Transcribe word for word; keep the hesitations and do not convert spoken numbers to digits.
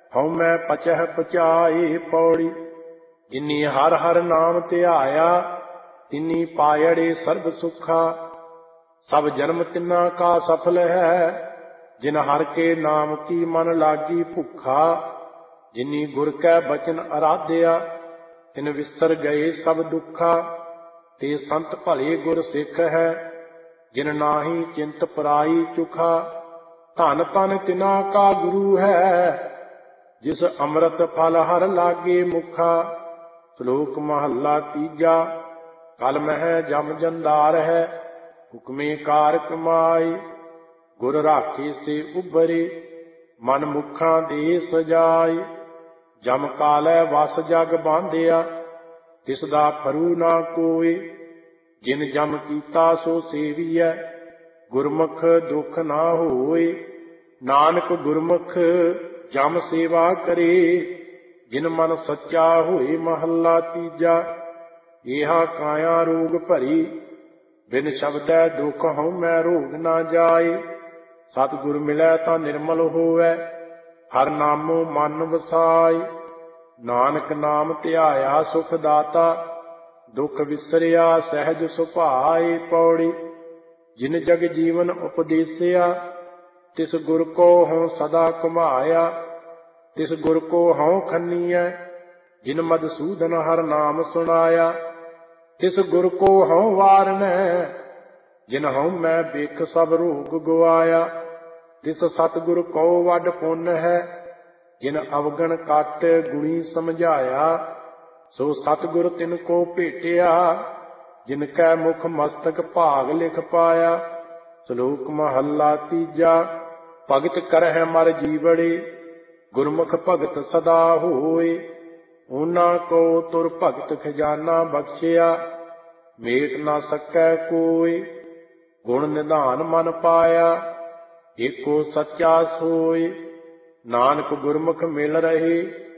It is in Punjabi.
ਹਉ ਮੈਂ ਪਚਹਿ ਪਚਾਏ। ਪੌੜੀ ਜਿਨੀ ਹਰ ਹਰ ਨਾਮ ਧਿਆਇਆ, ਤਿਨੀ ਪਾਇੜੇ ਸਰਬ ਸੁਖਾ। ਸਭ ਜਨਮ ਤਿਨਾ ਕਾ ਸਫਲ ਹੈ, ਜਿਨ ਹਰ ਕੇ ਨਾਮ ਕੀ ਮਨ ਲਾਗੀ ਭੁੱਖਾ। ਜਿਨੀ ਗੁਰ ਕੈ ਬਚਨ ਅਰਾਧਿਆ, ਤਿਨ ਵਿਸਰ ਗਏ ਸਭ ਦੁੱਖਾ। ਤੇ ਸੰਤ ਭਲੇ ਗੁਰ ਸਿੱਖ ਹੈ, ਜਿਨ ਨਾਹੀ ਚਿੰਤ ਪਰਾਈ ਚੁਖਾ। ਧਨ ਧਨ ਤਿਨਾ ਕਾ ਗੁਰੂ ਹੈ, ਜਿਸ ਅੰਮ੍ਰਿਤ ਫਲ ਹਰ ਲਾਗੇ ਮੁਖਾ। ਸ਼ਲੋਕ ਮਹੱਲਾ ਤੀਜਾ। ਕਲ ਮਹਿ ਜਮ ਜੰਦਾਰ ਹੈ, ਹੁਕਮੇ ਕਾਰ ਕਮਾਈ। ਗੁਰ ਰਾਖੇ ਸੇ ਉਬਰੇ, ਮਨ ਮੁਖਾਂ ਦੇ ਸਜਾਈ। ਜਮ ਕਾਲੈ ਵਸ ਜਗ ਬਾਂਧਿਆ, ਤਿਸ ਦਾ ਫਰੂ ਨਾ ਕੋਇ। ਜਿਨ ਜਮ ਕੀਤਾ ਸੋ ਸੇਵੀਐ, ਗੁਰਮੁਖ ਦੁਖ ਨਾ ਹੋਇ। ਨਾਨਕ ਗੁਰਮੁਖ ਜਮ ਸੇਵਾ ਕਰੇ, ਜਿਨ ਮਨ ਸੱਚਾ ਹੋਏ। ਮਹੱਲਾ ਤੀਜਾ। ਏਹਾ ਕਾਇਆ ਰੋਗ ਭਰੀ, ਬਿਨ ਸ਼ਬਦੈ ਦੁਖ ਹਉ ਮੈਂ ਰੋਗ ਨਾ ਜਾਏ। ਸਤਿਗੁਰ ਮਿਲੈ ਤਾਂ ਨਿਰਮਲ ਹੋਵੈ, ਹਰ ਨਾਮੋ ਮਨ ਵਸਾਈ। ਨਾਨਕ ਨਾਮ ਧਿਆਇਆ ਸੁਖ ਦਾਤਾ, ਦੁਖ ਵਿਸਰਿਆ ਸਹਿਜ ਸੁਭਾਏ। ਪੌੜੀ ਜਿਨ ਜਗ ਜੀਵਨ ਉਪਦੇਸਿਆ, ਤਿਸ ਗੁਰ ਕੋ ਹਉ ਸਦਾ ਘੁਮਾਇਆ। ਤਿਸ ਗੁਰ ਕੋ ਹਉ ਖੰਨੀਐ, ਜਿਨ ਮਧੂਸੂਦਨ ਹਰ ਨਾਮ ਸੁਣਾਇਆ। ਤਿਸ ਗੁਰ ਕੋ ਹਉ ਵਾਰਨੈ, ਜਿਨ ਹਉ ਮੈਂ ਬਿਖ ਸਭ ਰੋਗ ਗਵਾਇਆ। ਤਿਸ ਸਤਿਗੁਰ ਕਉ ਵੱਡ ਪੁੰਨ ਹੈ, ਜਿਨ ਅਵਗਣ ਕਟ ਗੁਣੀ ਸਮਝਾਇਆ। ਸੋ ਸਤਿਗੁਰ ਤਿਨ ਕੋ ਭੇਟਿਆ, ਜਿਨ ਕੈ ਮੁਖ ਮਸਤਕ ਭਾਗ ਲਿਖ ਪਾਇਆ। ਸ਼ਲੋਕ ਮਹੱਲਾ ਤੀਜਾ। ਭਗਤ ਕਰਹਿ ਮਰ ਜੀਵੜੇ, ਗੁਰਮੁਖ ਭਗਤ ਸਦਾ ਹੋਏ। ਉਹਨਾਂ ਕੋ ਤੁਰ ਭਗਤ ਖਜ਼ਾਨਾ ਬਖਸ਼ਿਆ, ਮੇਟ ਨਾ ਸਕੈ ਕੋਇ। ਗੁਣ ਨਿਧਾਨ ਮਨ ਪਾਇਆ, ਏਕੋ ਸੱਚਾ ਸੋਇ। ਨਾਨਕ ਗੁਰਮੁਖ ਮਿਲ ਰਹੇ,